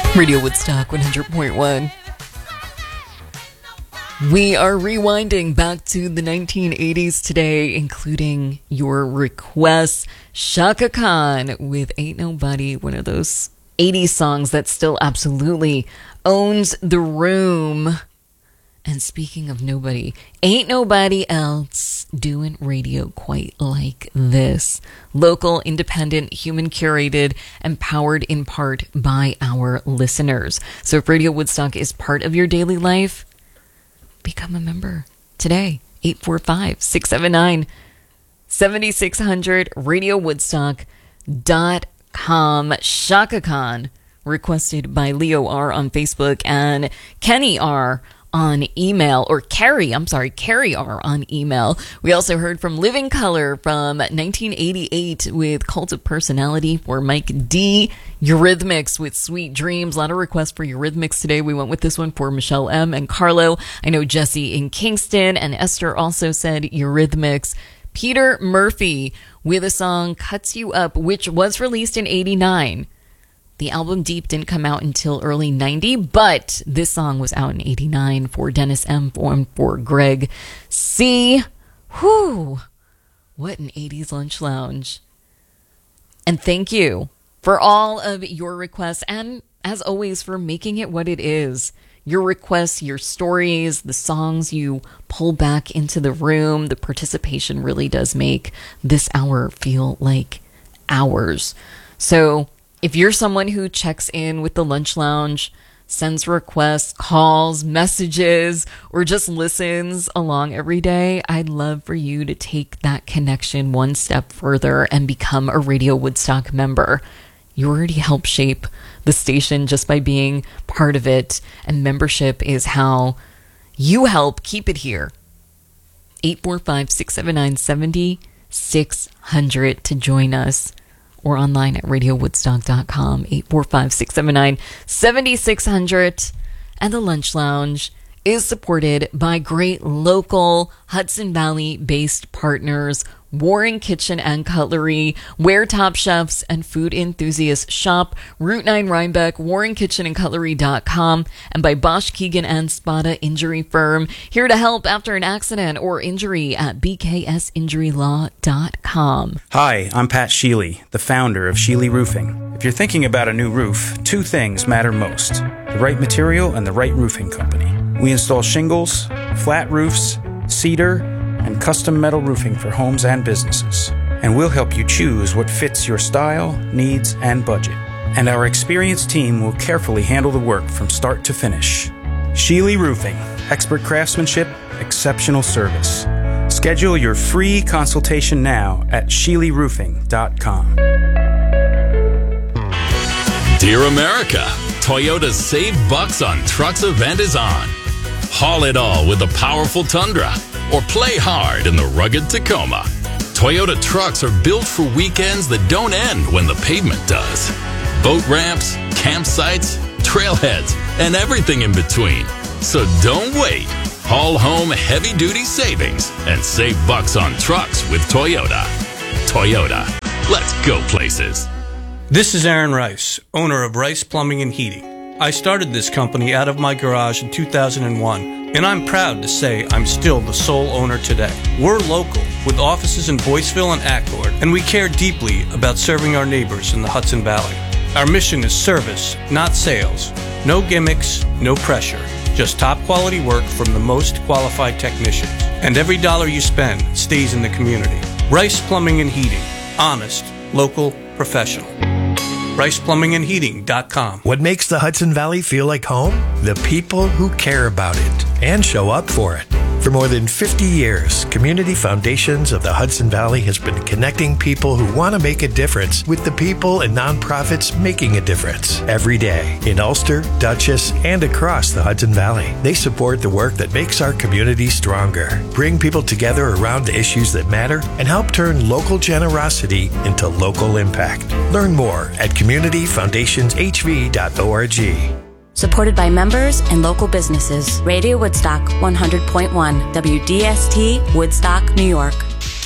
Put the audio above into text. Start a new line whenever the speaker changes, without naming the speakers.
Radio Woodstock 100.1. We are rewinding back to the 1980s today, including your requests. Chaka Khan with Ain't Nobody, one of those 80s songs that still absolutely owns the room. And speaking of nobody, ain't nobody else doing radio quite like this. Local, independent, human curated, and powered in part by our listeners. So if Radio Woodstock is part of your daily life, become a member today. 845-679-7600, RadioWoodstock.com. Chaka Khan, requested by Leo R. on Facebook and Kenny R. on email, or Carrie R. on email. We also heard from Living Color from 1988 with Cult of Personality for Mike D. Eurythmics with Sweet Dreams. A lot of requests for Eurythmics today. We went with this one for Michelle M. and Carlo. I know Jesse in Kingston and Esther also said Eurythmics. Peter Murphy with a song Cuts You Up, which was released in 89. The album Deep didn't come out until early 90, but this song was out in 89 for Dennis M. and for Greg C. Whew. What an 80s lunch lounge. And thank you for all of your requests and, as always, for making it what it is. Your requests, your stories, the songs you pull back into the room, the participation really does make this hour feel like ours. So if you're someone who checks in with the Lunch Lounge, sends requests, calls, messages, or just listens along every day, I'd love for you to take that connection one step further and become a Radio Woodstock member. You already help shape the station just by being part of it, and membership is how you help keep it here. 845-679-7600 to join us, or online at radiowoodstock.com, 845-679-7600. And the Lunch Lounge is supported by great local Hudson Valley-based partners, Warren Kitchen and Cutlery, where top chefs and food enthusiasts shop, Route 9 Rhinebeck, warrenkitchenandcutlery.com, and by Bosch Keegan and Spada Injury Firm, here to help after an accident or injury at bksinjurylaw.com.
Hi, I'm Pat Sheely, the founder of Sheely Roofing. If you're thinking about a new roof, two things matter most: the right material and the right roofing company. We install shingles, flat roofs, cedar, and custom metal roofing for homes and businesses. And we'll help you choose what fits your style, needs, and budget. And our experienced team will carefully handle the work from start to finish. Sheely Roofing. Expert craftsmanship, exceptional service. Schedule your free consultation now at SheelyRoofing.com.
Dear America, Toyota's Save Bucks on Trucks event is on. Haul it all with the powerful Tundra, or play hard in the rugged Tacoma. Toyota trucks are built for weekends that don't end when the pavement does. Boat ramps, campsites, trailheads, and everything in between. So don't wait. Haul home heavy-duty savings and save bucks on trucks with Toyota. Toyota, let's go places.
This is Aaron Rice, owner of Rice Plumbing and Heating. I started this company out of my garage in 2001, and I'm proud to say I'm still the sole owner today. We're local, with offices in Boyceville and Accord, and we care deeply about serving our neighbors in the Hudson Valley. Our mission is service, not sales. No gimmicks, no pressure. Just top quality work from the most qualified technicians. And every dollar you spend stays in the community. Rice Plumbing and Heating. Honest, local, professional. RicePlumbingandHeating.com.
What makes the Hudson Valley feel like home? The people who care about it and show up for it. For more than 50 years, Community Foundations of the Hudson Valley has been connecting people who want to make a difference with the people and nonprofits making a difference every day in Ulster, Dutchess, and across the Hudson Valley. They support the work that makes our community stronger, bring people together around the issues that matter, and help turn local generosity into local impact. Learn more at communityfoundationshv.org.
Supported by members and local businesses. Radio Woodstock 100.1 WDST, Woodstock, New York.